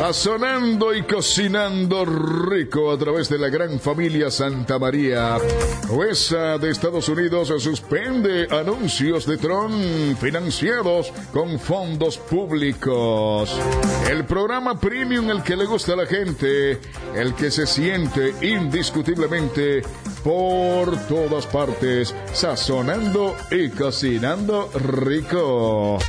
Sazonando y cocinando rico a través de la gran familia Santa María. USA de Estados Unidos suspende anuncios de Tron financiados con fondos públicos. El programa premium, el que le gusta a la gente, el que se siente indiscutiblemente por todas partes, sazonando y cocinando rico.